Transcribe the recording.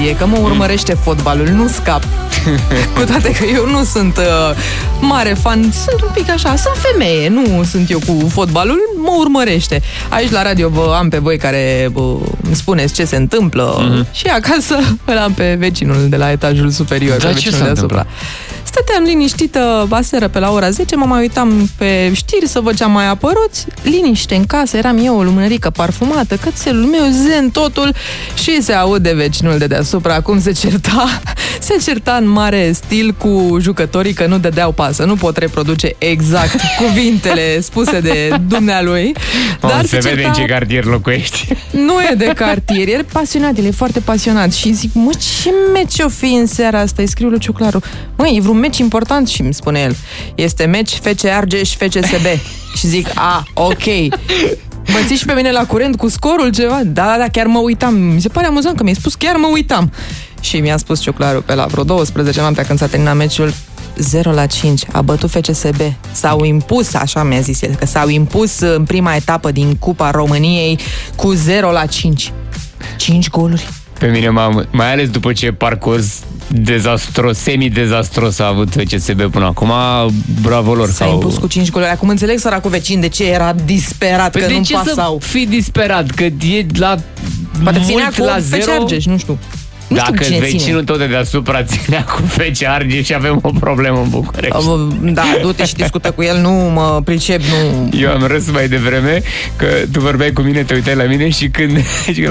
televizie, că mă urmărește fotbalul, nu scap. Cu toate că eu nu sunt mare fan, sunt un pic așa, sunt femeie, nu sunt eu cu fotbalul, mă urmărește. Aici la radio vă am pe voi care îmi spuneți ce se întâmplă și acasă îl am pe vecinul de la etajul superior. Dar ce se întâmplă? Stăteam liniștită aseară pe la ora 10, mă mai uitam pe știri să văd ce am mai apărut, liniște în casă, eram eu o lumânărică parfumată, cățelul meu zen totul și se aude vecinul de deasupra cum se certa în mare stil cu jucătorii că nu dădeau pasă, nu pot reproduce exact cuvintele spuse de dumnealui, dar se vede în ce cartier locuiești. Nu e de cartier, e pasionat, el e foarte pasionat și zic, mă, ce meci o fi în seara asta? Îi scriu lui Ciuclaru, măi, e vreun meci important? Și îmi spune el, este meci FC Argeș FCSB. Și zic, ok. Mă ții și pe mine la curent cu scorul ceva? Da, chiar mă uitam. Mi se pare amuzant că mi-ai spus, chiar mă uitam. Și mi-a spus Ciuclaru pe la vreo 12 noaptea când s-a terminat meciul, 0-5, a bătut FCSB. S-au impus, așa mi-a zis el, că s-au impus în prima etapă din Cupa României cu 0-5. 5 goluri. Pe mine mai ales după ce parcurs dezastros, semi-dezastros a avut FCSB până acum, bravo lor. S-a impus cu 5 goluri. Acum înțeleg săracul vecin de ce era disperat, că nu pasau. Să fi disperat? Că e la poate ținea mult la 0. Argeș, nu știu. Dacă vecinul tot de deasupra ținea cu FC Argeș și avem o problemă în București. Da, du-te și discută cu el, nu mă pricep, nu. Eu am râs mai devreme că tu vorbeai cu mine, te uitai la mine și când